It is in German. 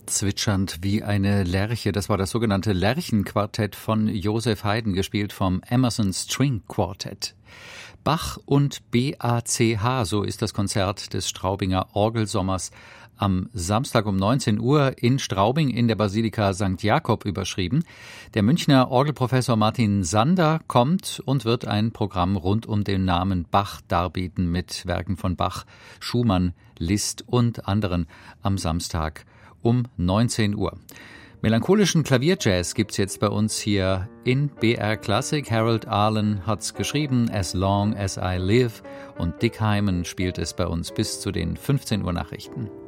Zwitschernd wie eine Lerche, das war das sogenannte Lerchenquartett von Joseph Haydn, gespielt vom Emerson String Quartet. Bach und BACH, so ist das Konzert des Straubinger Orgelsommers am Samstag um 19 Uhr in Straubing in der Basilika St. Jakob überschrieben. Der Münchner Orgelprofessor Martin Sander kommt und wird ein Programm rund um den Namen Bach darbieten mit Werken von Bach, Schumann, Liszt und anderen am Samstag um 19 Uhr. Melancholischen Klavierjazz gibt's jetzt bei uns hier in BR Classic. Harold Arlen hat's geschrieben, As Long As I Live, und Dick Hyman spielt es bei uns bis zu den 15 Uhr Nachrichten.